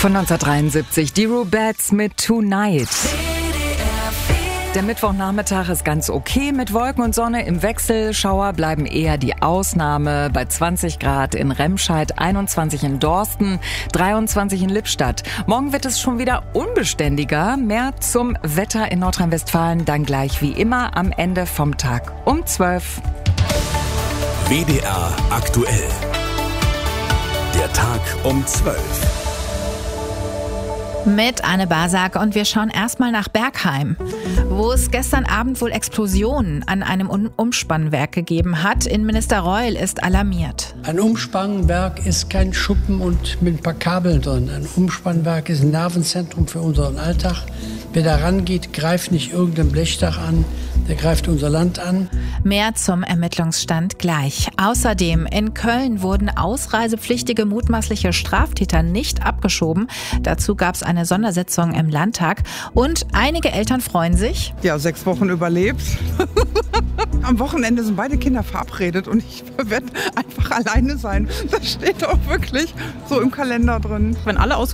Von 1973, die Rubettes mit Tonight. Der Mittwochnachmittag ist ganz okay mit Wolken und Sonne im Wechsel. Schauer bleiben eher die Ausnahme. Bei 20 Grad in Remscheid, 21 in Dorsten, 23 in Lippstadt. Morgen wird es schon wieder unbeständiger. Mehr zum Wetter in Nordrhein-Westfalen dann gleich wie immer am Ende vom Tag um 12. WDR aktuell. Der Tag um 12. Mit Anne Basak und wir schauen erstmal nach Bergheim, wo es gestern Abend wohl Explosionen an einem Umspannwerk gegeben hat. Innenminister Reul ist alarmiert. Ein Umspannwerk ist kein Schuppen und mit ein paar Kabeln drin. Ein Umspannwerk ist ein Nervenzentrum für unseren Alltag. Wer da rangeht, greift nicht irgendein Blechdach an, der greift unser Land an. Mehr zum Ermittlungsstand gleich. Außerdem, in Köln wurden ausreisepflichtige mutmaßliche Straftäter nicht abgeschoben. Dazu gab es eine Sondersitzung im Landtag. Und einige Eltern freuen sich. Ja, 6 Wochen überlebt. Am Wochenende sind beide Kinder verabredet und ich werde einfach alleine sein. Das steht auch wirklich so im Kalender drin. Wenn alle